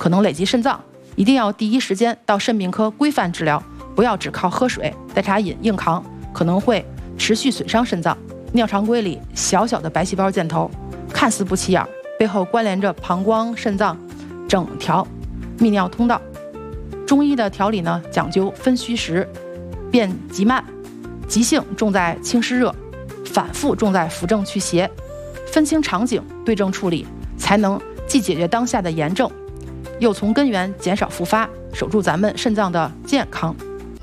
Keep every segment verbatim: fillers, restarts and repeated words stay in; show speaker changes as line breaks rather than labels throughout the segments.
可能累及肾脏，一定要第一时间到肾病科规范治疗，不要只靠喝水、代茶饮硬扛，可能会持续损伤肾脏。尿常规里小小的白细胞箭头，看似不起眼，背后关联着膀胱、肾脏整条泌尿通道。中医的调理呢，讲究分虚实，变急慢，急性重在清湿热，反复重在扶正祛邪，分清场景，对症处理，才能既解决当下的炎症，又从根源减少复发，守住咱们肾脏的健康。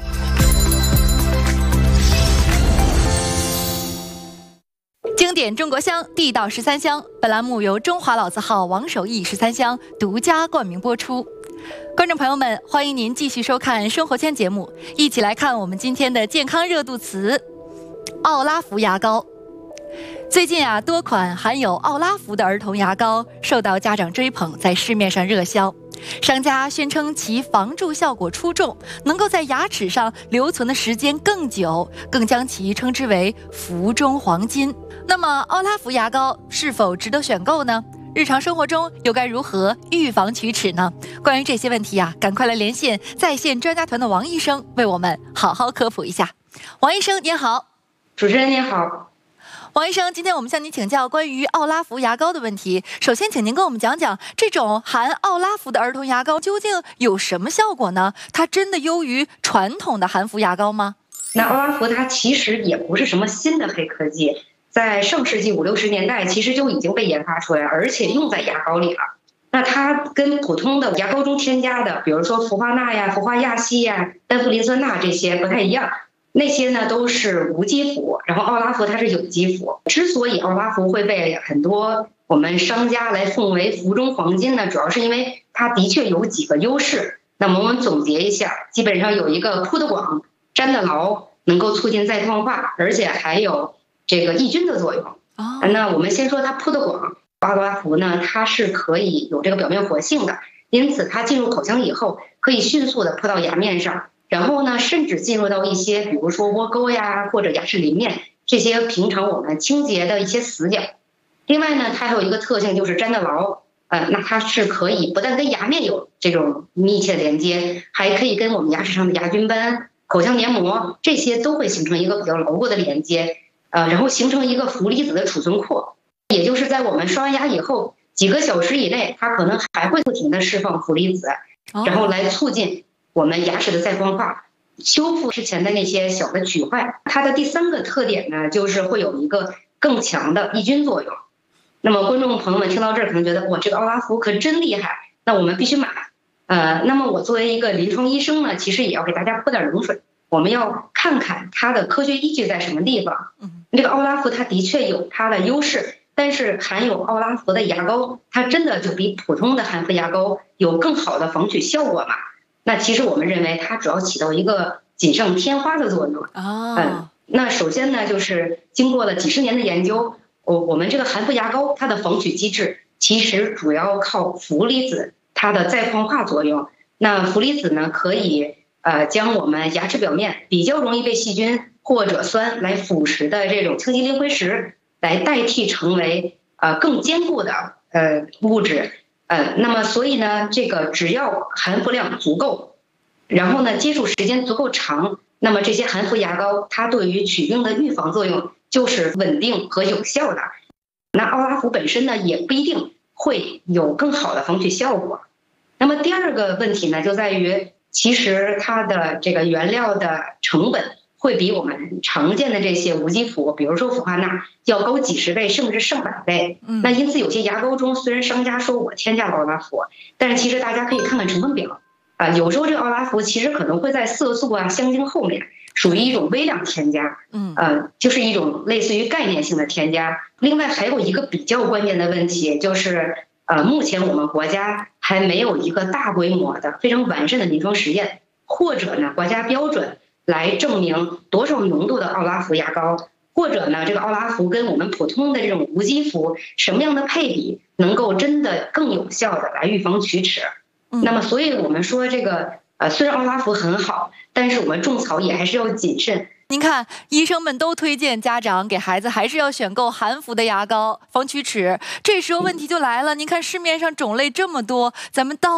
经典中国香，地道十三香。本栏目由中华老字号王守义十三香独家冠名播出。观众朋友们，欢迎您继续收看生活圈节目，一起来看我们今天的健康热度词——奥拉福牙膏。最近啊，多款含有奥拉福的儿童牙膏受到家长追捧，在市面上热销。商家宣称其防蛀效果出众，能够在牙齿上留存的时间更久，更将其称之为福中黄金。那么奥拉福牙膏是否值得选购呢？日常生活中又该如何预防龋齿呢？关于这些问题啊，赶快来连线在线专家团的王医生，为我们好好科普一下。王医生您好。
主持人您好。
王医生，今天我们向您请教关于奥拉福牙膏的问题。首先请您跟我们讲讲，这种含奥拉福的儿童牙膏究竟有什么效果呢？它真的优于传统的含氟牙膏吗？
那奥拉福它其实也不是什么新的黑科技，在上世纪五六十年代其实就已经被研发出来，而且用在牙膏里了。那它跟普通的牙膏中添加的，比如说氟化钠呀、氟化亚锡呀、单氟磷酸钠这些不太一样，那些呢都是无机氟，然后奥拉福它是有机氟。之所以奥拉福会被很多我们商家来奉为福中黄金呢，主要是因为它的确有几个优势。那么我们总结一下，基本上有一个铺得广、粘得牢，能够促进再矿化，而且还有这个抑菌的作用。
哦，
那我们先说它铺得广，奥拉福呢，它是可以有这个表面活性的，因此它进入口腔以后，可以迅速的铺到牙面上。然后呢，甚至进入到一些，比如说窝沟呀，或者牙齿邻面这些平常我们清洁的一些死角。另外呢，它还有一个特性就是粘得牢，呃，那它是可以不但跟牙面有这种密切连接，还可以跟我们牙齿上的牙菌斑、口腔黏膜这些都会形成一个比较牢固的连接，呃，然后形成一个氟离子的储存库，也就是在我们刷完牙以后几个小时以内，它可能还会不停的释放氟离子，然后来促进我们牙齿的再矿化，修复之前的那些小的龋坏。它的第三个特点呢，就是会有一个更强的抑菌作用。那么观众朋友们听到这儿可能觉得，哇，这个奥拉福可真厉害，那我们必须买。呃，那么我作为一个临床医生呢，其实也要给大家泼点冷水，我们要看看它的科学依据在什么地方。这个奥拉福它的确有它的优势，但是含有奥拉福的牙膏，它真的就比普通的含氟牙膏有更好的防龋效果吗？那其实我们认为它主要起到一个锦上添花的作用。
哦，
嗯，那首先呢，就是经过了几十年的研究，我我们这个含氟牙膏它的防龋机制其实主要靠氟离子它的再矿化作用。那氟离子呢，可以呃将我们牙齿表面比较容易被细菌或者酸来腐蚀的这种清晰磷灰石，来代替成为呃更坚固的呃物质。呃，那么所以呢，这个只要含氟量足够，然后呢接触时间足够长，那么这些含氟牙膏它对于龋病的预防作用就是稳定和有效的。那奥拉福本身呢也不一定会有更好的防龋效果。那么第二个问题呢，就在于其实它的这个原料的成本会比我们常见的这些无机氟，比如说氟化钠，要高几十倍甚至上百倍。那因此有些牙膏中虽然商家说我添加了奥拉福，但是其实大家可以看看成分表啊，有时候这个奥拉福其实可能会在色素啊、香精后面，属于一种微量添加，嗯，呃，就是一种类似于概念性的添加。另外还有一个比较关键的问题就是，呃，目前我们国家还没有一个大规模的、非常完善的临床实验，或者呢国家标准来证明多少浓度的奥拉福牙膏，或者呢这个奥拉福跟我们普通的这种无机氟什么样的配比，能够真的更有效的来预防龋齿。那么所以我们说这个呃，虽然奥拉福很好，但是我们种草也还是要谨慎。
您看，医生们都推荐家长给孩子还是要选购含氟的牙膏防龋齿。这时候问题就来了，您看市面上种类这么多，咱们到